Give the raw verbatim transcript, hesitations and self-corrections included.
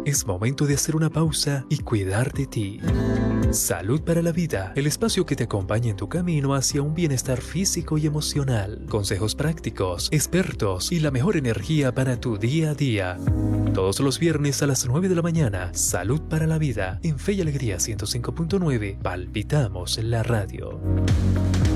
Es momento de hacer una pausa y cuidar de ti. Salud para la Vida, el espacio que te acompaña en tu camino hacia un bienestar físico y emocional. Consejos prácticos, expertos y la mejor energía para tu día a día. Todos los viernes a las nueve de la mañana, Salud para la Vida, en Fe y Alegría ciento cinco punto nueve, palpitamos la radio.